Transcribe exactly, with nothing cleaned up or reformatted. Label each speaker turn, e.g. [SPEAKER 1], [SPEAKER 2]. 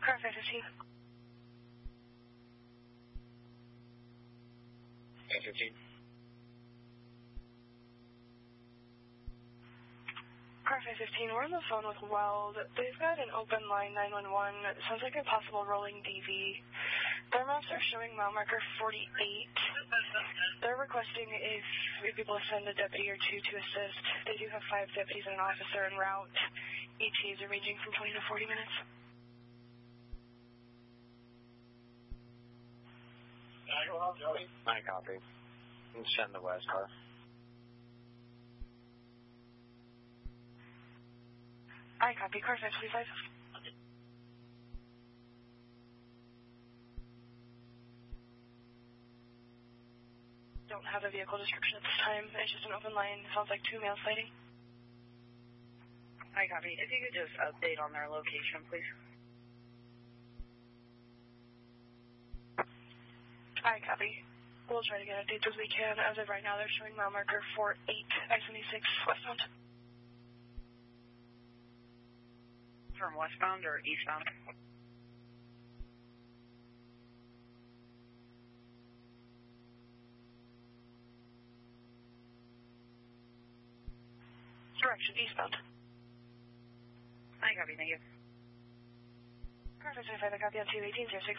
[SPEAKER 1] Car five fifteen.
[SPEAKER 2] five fifteen.
[SPEAKER 1] Car five fifteen, we're on the phone with Weld. They've got an open line nine one one. It sounds like a possible rolling D V. Their maps are showing mile marker forty-eight. They're requesting if we'd be able to send a deputy or two to assist. They do have five deputies and an officer en route. E Ts are ranging from twenty to forty minutes.
[SPEAKER 2] I copy. And send the West car.
[SPEAKER 1] I copy. Car five twenty-five. Don't have a vehicle description at this time. It's just an open line. Sounds like two male sighting.
[SPEAKER 3] I copy. If you could just update on their location, please.
[SPEAKER 1] I copy. We'll try to get updates as we can. As of right now, they're showing mile marker four eight, I seventy-six westbound.
[SPEAKER 3] From westbound or eastbound?
[SPEAKER 1] Direction eastbound.
[SPEAKER 3] I copy, thank you.
[SPEAKER 1] Car five twenty-five, I copy on two eighteen, zero six